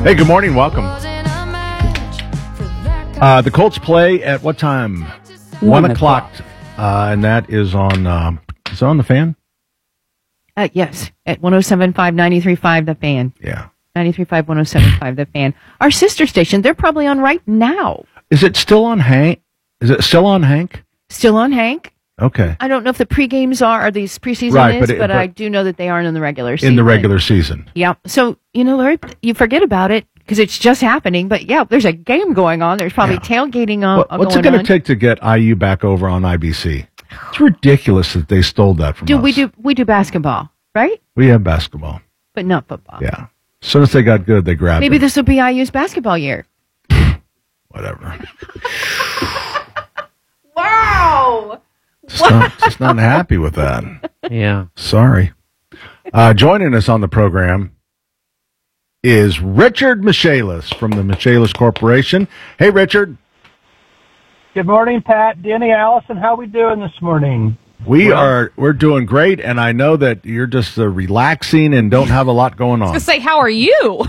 Hey, good morning. Welcome. The Colts play at what time? 1 o'clock. And that is on, is it on the Fan? Yes, at 107.5, 93.5 The Fan. Yeah. 93.5, 107.5 The Fan. Our sister station, they're probably on right now. Is it still on Hank? Is it still on Hank? Still on Hank. Okay. I don't know if the pre-games are, or these preseason right, but I do know that they aren't in the regular season. In the regular season. Yeah. So, Larry, you forget about it because it's just happening. But, yeah, there's a game going on. There's probably tailgating on. What's it going to take to get IU back over on IBC? It's ridiculous that they stole that from us. We do basketball, right? We have basketball. But not football. Yeah. As soon as they got good, they grabbed Maybe it. this will be IU's basketball year. Whatever. Wow. Just not happy with that. Yeah. Sorry. Joining us on the program is Richard Michaelis from the Michaelis Corporation. Hey, Richard. Good morning, Pat, Denny, Allison. How we doing this morning? We're doing great, and I know that you're just relaxing and don't have a lot going on. I was going to say, how are you?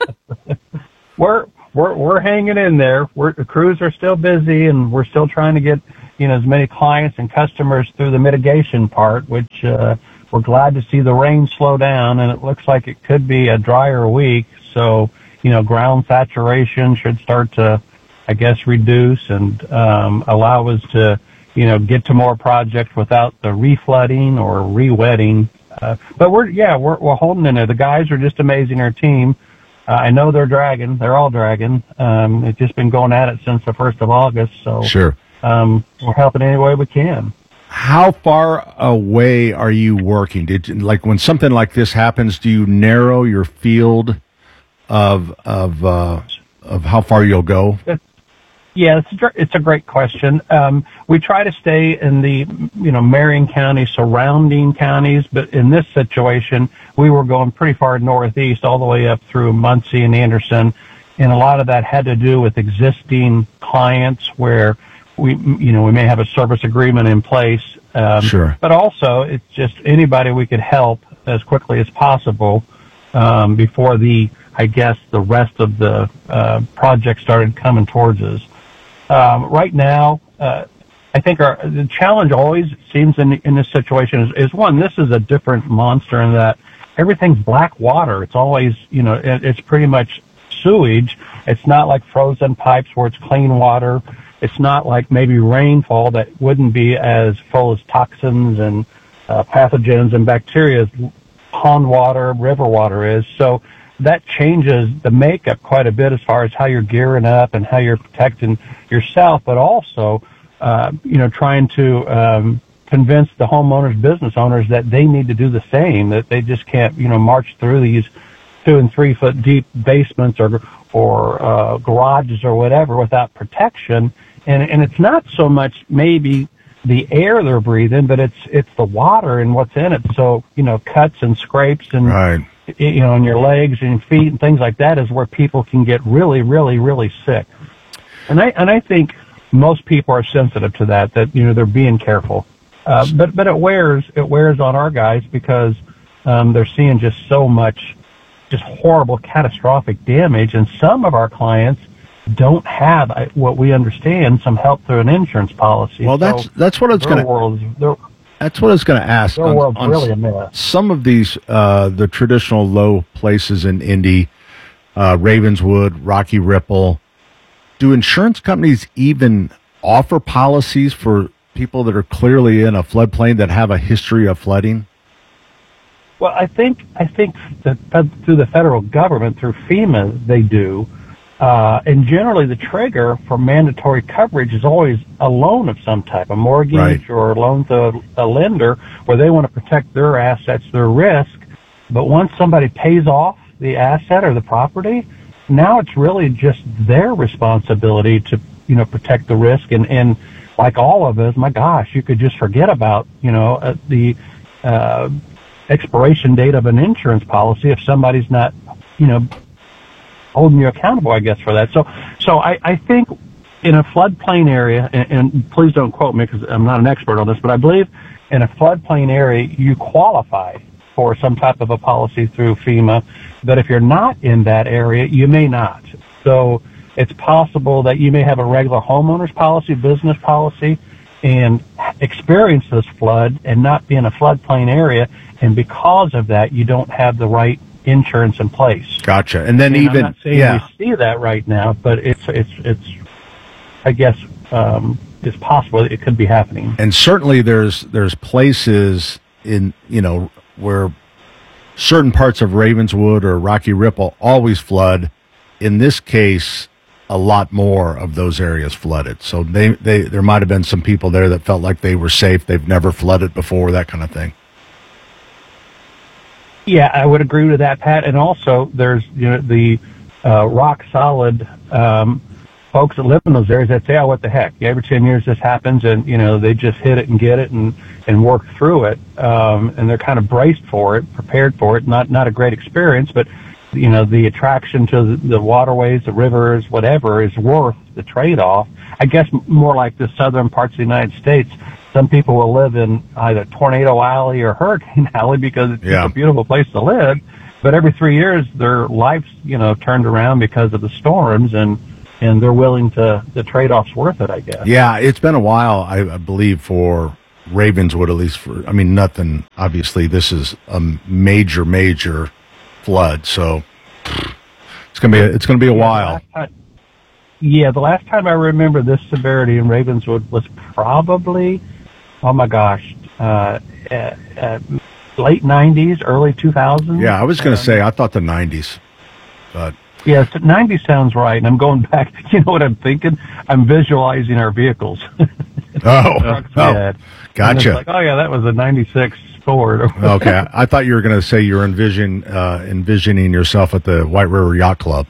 We're hanging in there. The crews are still busy, and we're still trying to get as many clients and customers through the mitigation part, which we're glad to see the rain slow down, and it looks like it could be a drier week. So ground saturation should start to, I guess, reduce and allow us to get to more projects without the reflooding or re-wetting. But we're holding in there. The guys are just amazing. Our team. I know they're dragging. They're all dragging. It's just been going at it since the 1st of August. So sure. We're helping any way we can. How far away are you working? When something like this happens, do you narrow your field of how far you'll go? Yeah, it's a great question. We try to stay in the Marion County, surrounding counties, but in this situation, we were going pretty far northeast, all the way up through Muncie and Anderson, and a lot of that had to do with existing clients where we may have a service agreement in place. Sure. But also, it's just anybody we could help as quickly as possible before the rest of the project started coming towards us. Right now, I think the challenge always seems in this situation is one, this is a different monster in that everything's black water. It's always, it's pretty much sewage. It's not like frozen pipes where it's clean water. It's not like maybe rainfall that wouldn't be as full as toxins and pathogens and bacteria as pond water, river water is. So that changes the makeup quite a bit as far as how you're gearing up and how you're protecting yourself, but also, trying to convince the homeowners, business owners that they need to do the same, that they just can't, march through these 2 and 3 foot deep basements or garages or whatever without protection. And it's not so much maybe the air they're breathing, but it's the water and what's in it. So, cuts and scrapes and, right. On your legs and feet and things like that is where people can get really, really, really sick. And I think most people are sensitive to that they're being careful. But it wears on our guys because, they're seeing just so much, just horrible, catastrophic damage. And some of our clients don't have what we understand, some help through an insurance policy. Well, that's what I was going to. That's what I was going to ask. Their world's really a mess. Some of these, the traditional low places in Indy, Ravenswood, Rocky Ripple, do insurance companies even offer policies for people that are clearly in a floodplain that have a history of flooding? Well, I think that through the federal government, through FEMA, they do. And generally the trigger for mandatory coverage is always a loan of some type, a mortgage right. or a loan to a lender where they want to protect their assets, their risk. But once somebody pays off the asset or the property, now it's really just their responsibility to, protect the risk. And like all of us, my gosh, you could just forget about, the expiration date of an insurance policy if somebody's not, holding you accountable, I guess, for that. So I think in a floodplain area, and please don't quote me because I'm not an expert on this, but I believe in a floodplain area you qualify for some type of a policy through FEMA. But if you're not in that area, you may not. So it's possible that you may have a regular homeowner's policy, business policy, and experience this flood and not be in a floodplain area. And because of that, you don't have the right insurance in place. Gotcha. And then I'm even, not saying we see that right now, but it's I guess, it's possible it could be happening. And certainly there's places in, where certain parts of Ravenswood or Rocky Ripple always flood. In this case, a lot more of those areas flooded. So there might have been some people there that felt like they were safe. They've never flooded before, that kind of thing. Yeah, I would agree with that, Pat. And also, there's the rock solid folks that live in those areas that say, "Oh, what the heck? Every 10 years this happens," and they just hit it and get it and work through it. And they're kind of braced for it, prepared for it. Not a great experience, but the attraction to the waterways, the rivers, whatever is worth the trade-off. I guess more like the southern parts of the United States. Some people will live in either Tornado Alley or Hurricane Alley because it's a beautiful place to live. But every 3 years, their life's, turned around because of the storms, and they're willing to, the trade-off's worth it, I guess. Yeah, it's been a while, I believe, for Ravenswood, at least nothing, obviously, this is a major flood, so it's going to be a while. The last time I remember this severity in Ravenswood was probably, late 90s, early 2000s. Yeah, I was going to say, I thought the 90s. But yeah, 90s sounds right. And I'm going back, you know what I'm thinking? I'm visualizing our vehicles. Gotcha. It's like, oh, yeah, that was a 96 Ford. Okay, I thought you were going to say you were envisioning yourself at the White River Yacht Club.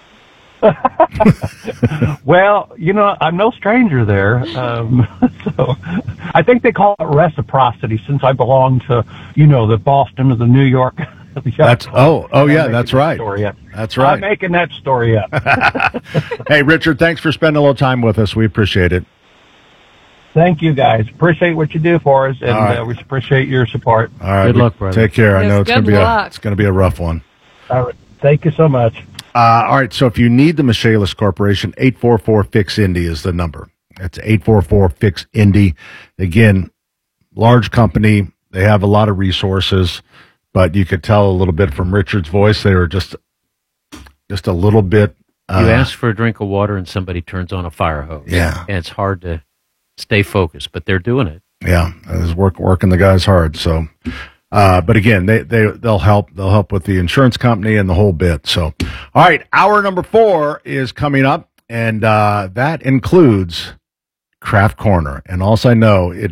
Well, I'm no stranger there. So I think they call it reciprocity since I belong to, the Boston or the New York. That's right. That's right. I'm making that story up. Hey, Richard, thanks for spending a little time with us. We appreciate it. Thank you, guys. Appreciate what you do for us, and we appreciate your support. All right. Good luck, brother. Take care. I know it's going to be a rough one. All right. Thank you so much. All right, so if you need the Michaelis Corporation, 844-FIX-INDY is the number. That's 844-FIX-INDY. Again, large company. They have a lot of resources, but you could tell a little bit from Richard's voice, they were just a little bit. You ask for a drink of water and somebody turns on a fire hose. Yeah. And it's hard to stay focused, but they're doing it. Yeah, it's working the guys hard, so... but again, they'll help. They'll help with the insurance company and the whole bit. So, all right, hour number 4 is coming up, and that includes Craft Corner. And also, I know it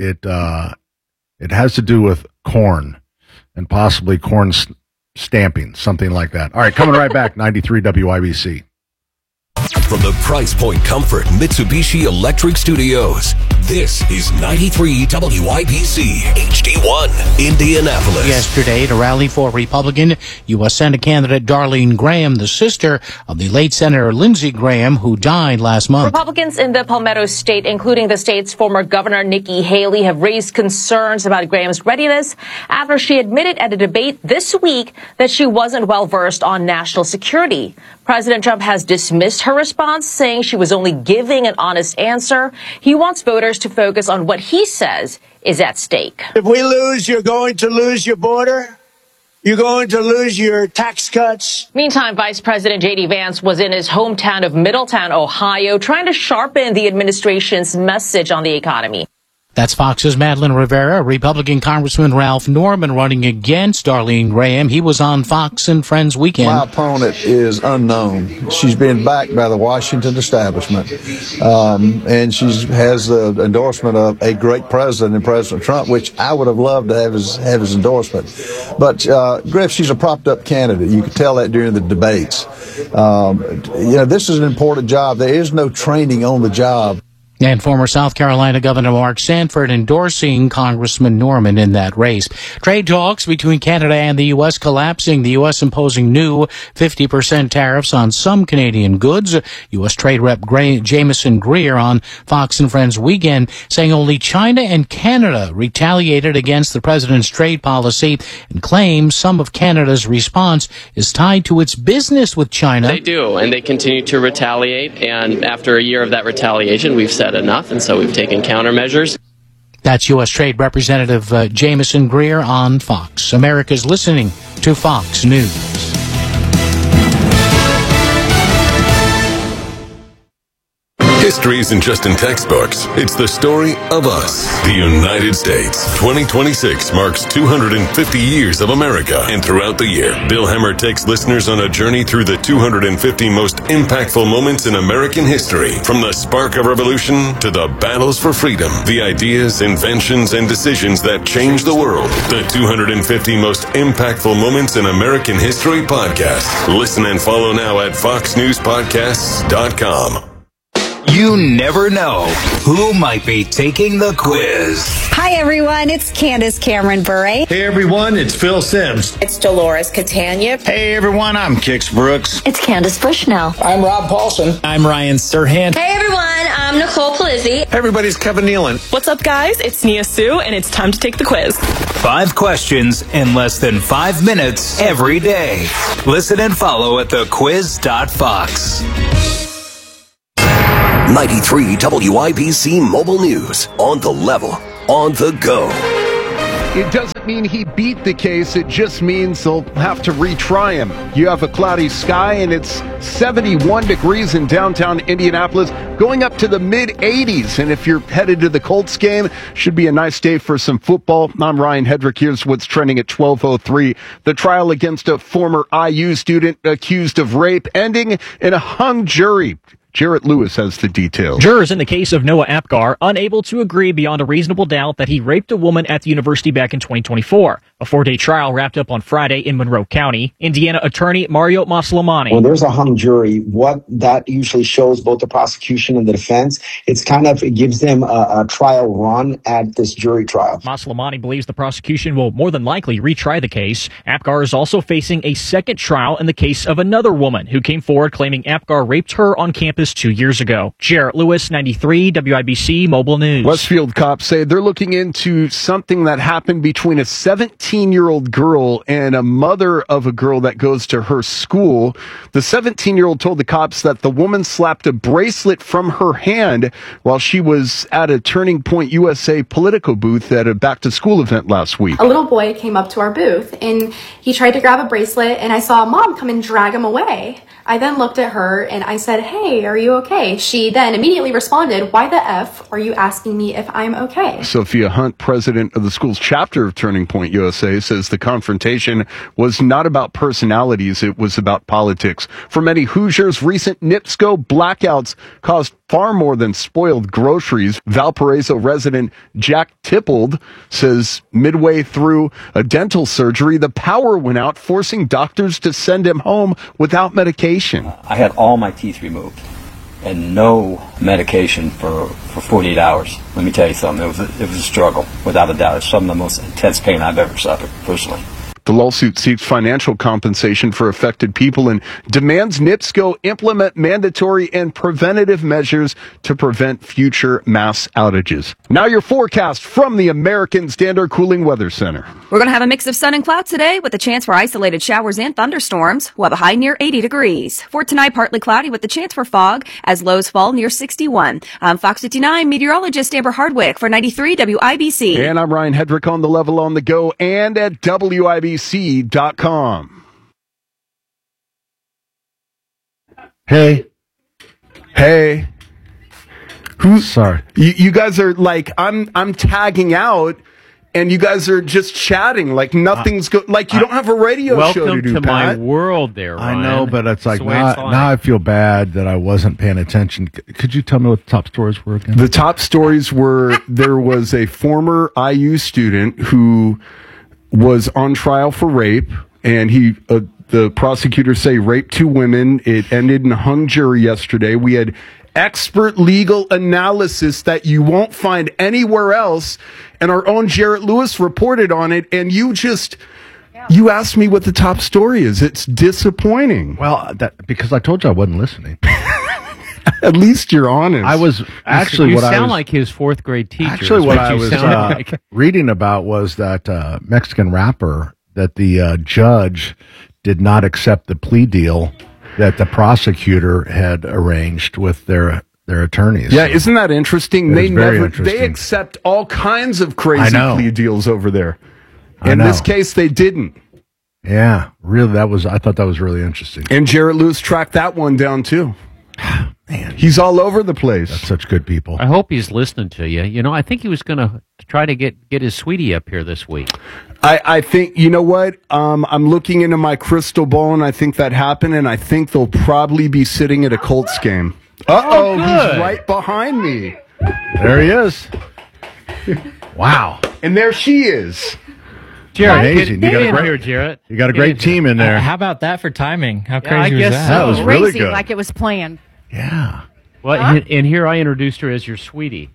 has to do with corn and possibly corn stamping, something like that. All right, coming right back, 93 WIBC. From the Price Point Comfort Mitsubishi Electric Studios, this is 93 WIBC HD1 Indianapolis. Yesterday, at a rally for Republican U.S. Senate candidate Darlene Graham, the sister of the late Senator Lindsey Graham, who died last month. Republicans in the Palmetto State, including the state's former governor Nikki Haley, have raised concerns about Graham's readiness after she admitted at a debate this week that she wasn't well versed on national security. President Trump has dismissed her response, saying she was only giving an honest answer. He wants voters to focus on what he says is at stake. If we lose, you're going to lose your border. You're going to lose your tax cuts. Meantime, Vice President J.D. Vance was in his hometown of Middletown, Ohio, trying to sharpen the administration's message on the economy. That's Fox's Madeline Rivera. Republican Congressman Ralph Norman running against Darlene Graham. He was on Fox and Friends Weekend. My opponent is unknown. She's been backed by the Washington establishment. And she has the endorsement of a great president in President Trump, which I would have loved to have his endorsement. But, Griff, she's a propped up candidate. You could tell that during the debates. This is an important job. There is no training on the job. And former South Carolina Governor Mark Sanford endorsing Congressman Norman in that race. Trade talks between Canada and the U.S. collapsing. The U.S. imposing new 50% tariffs on some Canadian goods. U.S. Trade Rep Jameson Greer on Fox and Friends Weekend saying only China and Canada retaliated against the president's trade policy and claims some of Canada's response is tied to its business with China. They do, and they continue to retaliate. And after a year of that retaliation, we've said enough, and so we've taken countermeasures. That's U.S. Trade Representative Jameson Greer on Fox. America's listening to Fox News. History isn't just in textbooks. It's the story of us. The United States. 2026 marks 250 years of America. And throughout the year, Bill Hemmer takes listeners on a journey through the 250 most impactful moments in American history. From the spark of revolution to the battles for freedom. The ideas, inventions, and decisions that changed the world. The 250 most impactful moments in American history podcast. Listen and follow now at foxnewspodcasts.com. You never know who might be taking the quiz. Hi, everyone. It's Candace Cameron Bure. Hey, everyone. It's Phil Sims. It's Dolores Catania. Hey, everyone. I'm Kix Brooks. It's Candace Bushnell. I'm Rob Paulson. I'm Ryan Serhant. Hey, everyone. I'm Nicole Palizzi. Everybody's Kevin Nealon. What's up, guys? It's Nia Sue, and it's time to take the quiz. 5 questions in less than 5 minutes every day. Listen and follow at thequiz.fox. 93 WIBC Mobile News. On the level, on the go. It doesn't mean he beat the case. It just means they'll have to retry him. You have a cloudy sky, and it's 71 degrees in downtown Indianapolis, going up to the mid-80s. And if you're headed to the Colts game, should be a nice day for some football. I'm Ryan Hedrick. Here's what's trending at 12:03. The trial against a former IU student accused of rape ending in a hung jury. Jarrett Lewis has the details. Jurors in the case of Noah Apgar unable to agree beyond a reasonable doubt that he raped a woman at the university back in 2024. A 4-day trial wrapped up on Friday in Monroe County. Indiana attorney Mario Maslamani. When there's a hung jury, what that usually shows both the prosecution and the defense, it gives them a trial run at this jury trial. Maslamani believes the prosecution will more than likely retry the case. Apgar is also facing a second trial in the case of another woman who came forward claiming Apgar raped her on campus 2 years ago. Jarrett Lewis, 93 WIBC Mobile News. Westfield cops say they're looking into something that happened between a 17-year-old girl and a mother of a girl that goes to her school. The 17-year-old told the cops that the woman slapped a bracelet from her hand while she was at a Turning Point USA Politico booth at a back-to-school event last week. A little boy came up to our booth and he tried to grab a bracelet, and I saw Mom come and drag him away. I then looked at her and I said, "Hey, are you okay?" She then immediately responded, "Why the F are you asking me if I'm okay?" Sophia Hunt, president of the school's chapter of Turning Point USA, says the confrontation was not about personalities, it was about politics. For many Hoosiers, recent NIPSCO blackouts caused far more than spoiled groceries. Valparaiso resident Jack Tippold says midway through a dental surgery, the power went out, forcing doctors to send him home without medication. I had all my teeth removed and no medication for 48 hours. Let me tell you something, it was a struggle, without a doubt. It's some of the most intense pain I've ever suffered, personally. The lawsuit seeks financial compensation for affected people and demands NIPSCO implement mandatory and preventative measures to prevent future mass outages. Now your forecast from the American Standard Cooling Weather Center. We're going to have a mix of sun and clouds today with a chance for isolated showers and thunderstorms. We'll have a high near 80 degrees. For tonight, partly cloudy with the chance for fog as lows fall near 61. I'm Fox 59 meteorologist Amber Hardwick for 93 WIBC. And I'm Ryan Hedrick on the level, on the go, and at WIBC.com. Hey. Sorry. You guys are like, I'm tagging out, and you guys are just chatting like nothing's like you don't have a radio show to do. Welcome to my world there, Ryan. I know, but it's like now I feel bad that I wasn't paying attention. Could you tell me what the top stories were again? The top stories were there was a former IU student who was on trial for rape, and the prosecutors say raped 2 women. It ended in a hung jury yesterday. We had expert legal analysis that you won't find anywhere else. And our own Jarrett Lewis reported on it. And you asked me what the top story is. It's disappointing. Well, because I told you I wasn't listening. At least you're honest. I was actually you sound like his fourth grade teacher. Actually, what I was reading about was that Mexican rapper that the judge did not accept the plea deal that the prosecutor had arranged with their attorneys. Yeah, isn't that interesting? Interesting. They accept all kinds of crazy plea deals over there. In this case, they didn't. Yeah, really, I thought that was really interesting. And Jarrett Lewis tracked that one down too. Man, he's all over the place. That's such good people. I hope he's listening to you. You know, I think he was going to try to get his sweetie up here this week. I think, you know what? I'm looking into my crystal ball, and I think that happened, and I think they'll probably be sitting at a Colts game. Uh-oh, he's right behind me. There he is. Wow. And there she is. Jarrett, amazing. You got a great team in there. How about that for timing? How crazy I guess was that? That was really Crazy, good. like it was planned. Yeah. Well, and here I introduced her as your sweetie.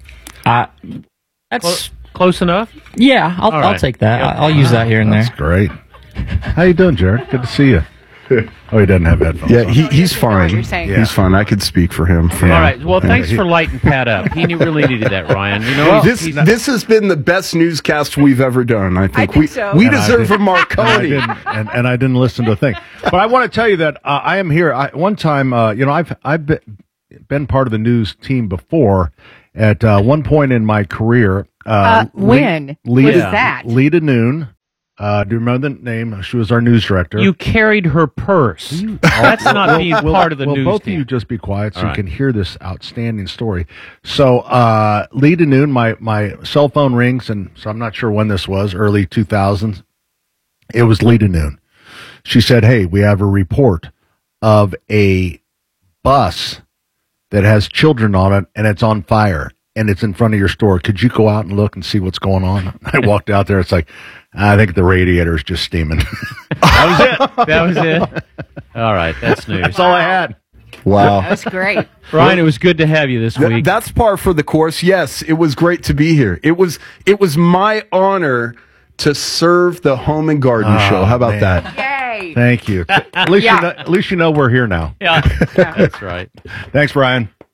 That's close enough. Yeah, I'll take that. Yeah. I'll use that here and there. That's great. How you doing, Jared? Good to see you. Oh, he doesn't have headphones. Yeah, he's fine. Yeah. He's fine. I could speak for him. All right. Well, thanks for lighting Pat up. He really needed that, Ryan. You know, this has been the best newscast we've ever done. I think, we And deserve a Marconi. And I didn't listen to a thing. But I want to tell you that I am here. One time, I've been part of the news team before. At one point in my career, when was that? Lita Noon. Do you remember the name? She was our news director. You carried her purse. That's not being part of the news both team. of you just be quiet so All you right. can hear this outstanding story. So, Lita Noon, my cell phone rings, and so I'm not sure when this was, early 2000s. It was Lita Noon. She said, "Hey, we have a report of a bus that has children on it, and it's on fire, and it's in front of your store. Could you go out and look and see what's going on?" I walked out there. It's like, I think the radiator is just steaming. That was it. That was it. All right, that's news. That's all I had. Wow. That's great. Ryan, it was good to have you this week. That's par for the course. Yes, it was great to be here. It was my honor to serve the Home and Garden Show. How about that? Yay! Thank you. At least you know we're here now. Yeah, that's right. Thanks, Brian.